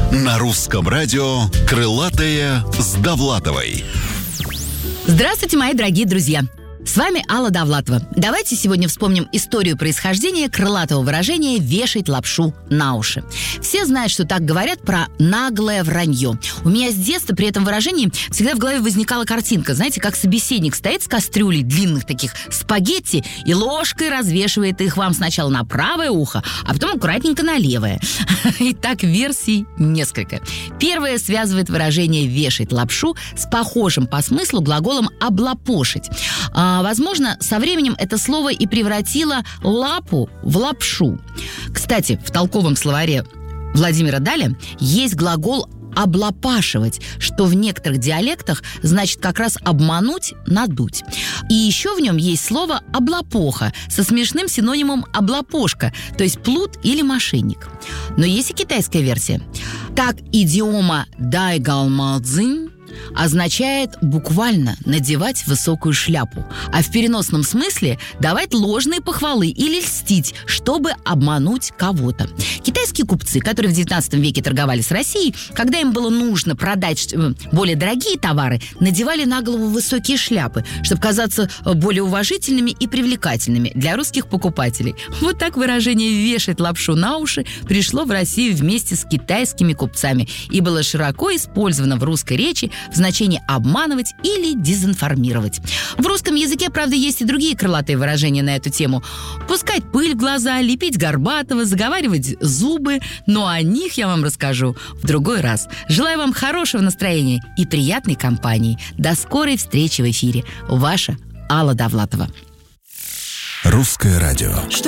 На русском радио «Крылатые с Довлатовой». Здравствуйте, мои дорогие друзья! С вами Алла Довлатова. Давайте сегодня вспомним историю происхождения крылатого выражения «вешать лапшу на уши». Все знают, что так говорят про наглое вранье. У меня с детства при этом выражении всегда в голове возникала картинка. Знаете, как собеседник стоит с кастрюлей длинных таких спагетти и ложкой развешивает их вам сначала на правое ухо, а потом аккуратненько на левое. И так версий несколько. Первая связывает выражение «вешать лапшу» с похожим по смыслу глаголом «облапошить». Возможно, со временем это слово и превратило лапу в лапшу. Кстати, в толковом словаре Владимира Даля есть глагол «облапашивать», что в некоторых диалектах значит как раз обмануть, надуть. И еще в нем есть слово «облапоха» со смешным синонимом «облапошка», то есть плут или мошенник. Но есть и китайская версия. Так, идиома «дай галмадзинь» означает буквально надевать высокую шляпу, а в переносном смысле давать ложные похвалы или льстить, чтобы обмануть кого-то. Китайские купцы, которые в 19 веке торговали с Россией, когда им было нужно продать более дорогие товары, надевали на голову высокие шляпы, чтобы казаться более уважительными и привлекательными для русских покупателей. Вот так выражение «вешать лапшу на уши» пришло в Россию вместе с китайскими купцами и было широко использовано в русской речи в значении обманывать или дезинформировать. В русском языке, правда, есть и другие крылатые выражения на эту тему. Пускать пыль в глаза, лепить горбатого, заговаривать зубы. Но о них я вам расскажу в другой раз. Желаю вам хорошего настроения и приятной компании. До скорой встречи в эфире. Ваша Алла Довлатова. Русское радио.